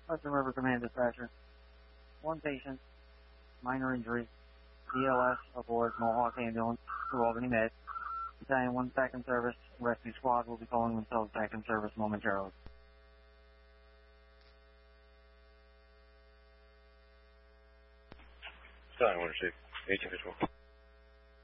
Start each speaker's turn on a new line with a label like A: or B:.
A: Hudson River Command Dispatcher. One patient, minor injury, ELS aboard Mohawk Ambulance to Albany Med. Battalion 1 back in service. Rescue squad will be calling themselves back in service momentarily.
B: Battalion 1 receive. 18 visual.